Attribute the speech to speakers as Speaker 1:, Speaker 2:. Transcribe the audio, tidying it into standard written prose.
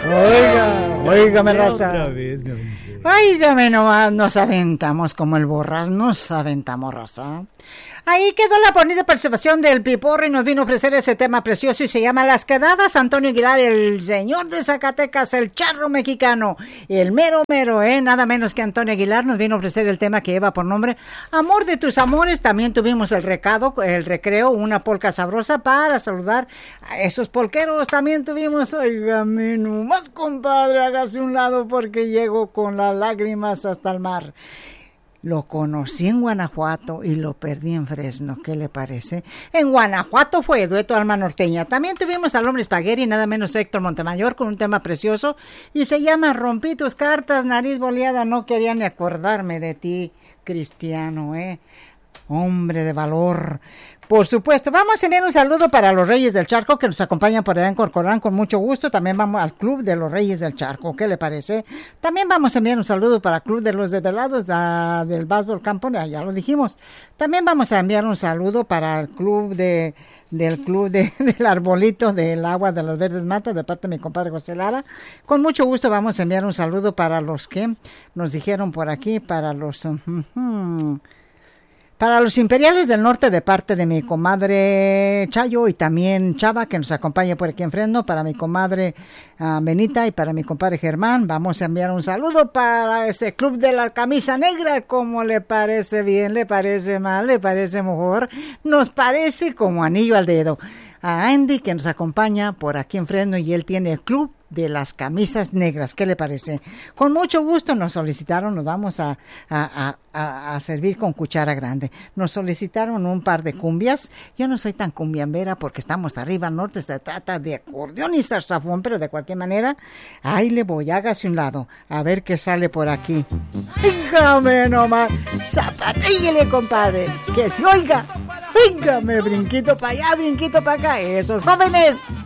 Speaker 1: Óigame, raza. Óigame nomás, nos aventamos como el borras, nos aventamos, raza. Ahí quedó la bonita participación del Piporro y nos vino a ofrecer ese tema precioso y se llama Las Quedadas. Antonio Aguilar, el señor de Zacatecas, el charro mexicano, el mero, nada menos que Antonio Aguilar nos vino a ofrecer el tema que lleva por nombre Amor de tus amores. También tuvimos el recreo, una polca sabrosa para saludar a esos polqueros. También tuvimos, oígame nomás, compadre, hágase un lado porque llego con las lágrimas hasta el mar. Lo conocí en Guanajuato y lo perdí en Fresno. ¿Qué le parece? En Guanajuato fue dueto Alma Norteña. También tuvimos al hombre Espagueri, nada menos Héctor Montemayor, con un tema precioso y se llama Rompí tus cartas, nariz boleada, no quería ni acordarme de ti, Cristiano, hombre de valor. Por supuesto, vamos a enviar un saludo para los Reyes del Charco que nos acompañan por allá en Corcoran con mucho gusto. También vamos al Club de los Reyes del Charco, ¿qué le parece? También vamos a enviar un saludo para el Club de los Desvelados del Básbol Campo, ya lo dijimos. También vamos a enviar un saludo para el Club del Arbolito del Agua de las Verdes Matas de parte de mi compadre José Lara. Con mucho gusto vamos a enviar un saludo para los que nos dijeron por aquí, para los Imperiales del Norte de parte de mi comadre Chayo y también Chava que nos acompaña por aquí en Fresno, para mi comadre Benita y para mi compadre Germán. Vamos a enviar un saludo para ese Club de la Camisa Negra. ¿Cómo le parece bien? ¿Le parece mal? ¿Le parece mejor? Nos parece como anillo al dedo. A Andy que nos acompaña por aquí en Fresno y él tiene el Club de las Camisas Negras. ¿Qué le parece? Con mucho gusto nos solicitaron, nos vamos a servir con cuchara grande. Nos solicitaron un par de cumbias. Yo no soy tan cumbiambera porque estamos arriba al norte, se trata de acordeón y saxofón, pero de cualquier manera, ahí le voy, hágase un lado, a ver qué sale por aquí. Dígame nomás, zapatíllele, compadre, que se oiga. Dígame, brinquito para allá, brinquito para acá, esos jóvenes.